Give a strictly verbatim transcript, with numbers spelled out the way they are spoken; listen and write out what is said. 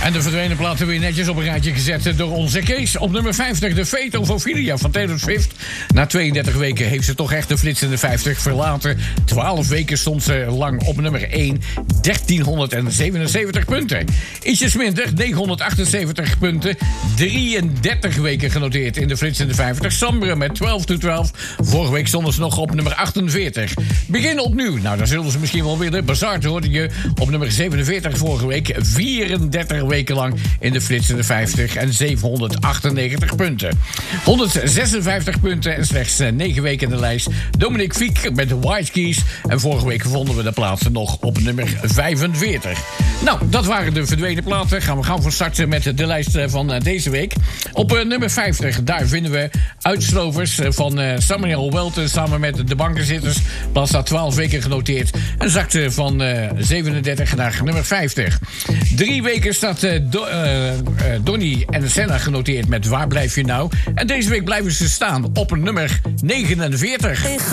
En de verdwenen platen weer netjes op een rijtje gezet door onze Kees. Op nummer vijftig, de Fate of Ophelia van Taylor Swift. Na tweeëndertig weken heeft ze toch echt de flitsende vijftig verlaten. twaalf weken stond ze lang op nummer één. dertienhonderdzevenenzeventig punten. Ietsjes minder, negenhonderdachtenzeventig punten. drieëndertig weken genoteerd in de flitsende vijftig. Sambre met twaalf to twaalf. Vorige week stonden ze nog op nummer achtenveertig. Begin opnieuw. Nou, dan zullen ze misschien wel willen. Bazaar hoorde je op nummer zevenenveertig vorige week. vierendertig weken lang in de flitsende vijftig en zevenhonderdachtennegentig punten. honderdzesenvijftig punten en slechts negen weken in de lijst. Dominique Fiek met de White Keys. En vorige week vonden we de plaatsen nog op nummer vijfenveertig. Nou, dat waren de verdwenen platen. Gaan we gauw van starten met de lijst van deze week. Op uh, nummer vijftig, daar vinden we Uitslovers van uh, Samuel Welten samen met de Bankenzitters. Plaats staat twaalf weken genoteerd. En zakte van uh, zevenendertig naar nummer vijftig. Drie weken staat uh, Do, uh, uh, Donnie en Senna genoteerd met Waar blijf je nou? En deze week blijven ze staan op nummer negenenveertig.